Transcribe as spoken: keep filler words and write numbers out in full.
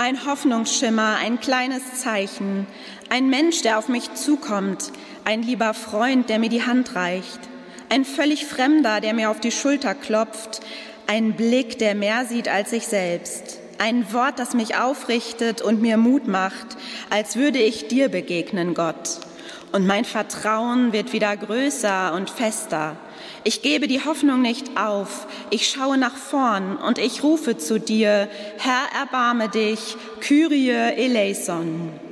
Ein Hoffnungsschimmer, ein kleines Zeichen, ein Mensch, der auf mich zukommt, ein lieber Freund, der mir die Hand reicht, ein völlig Fremder, der mir auf die Schulter klopft, ein Blick, der mehr sieht als ich selbst, ein Wort, das mich aufrichtet und mir Mut macht, als würde ich dir begegnen, Gott. Und mein Vertrauen wird wieder größer und fester. Ich gebe die Hoffnung nicht auf, ich schaue nach vorn und ich rufe zu dir, Herr, erbarme dich, Kyrie eleison.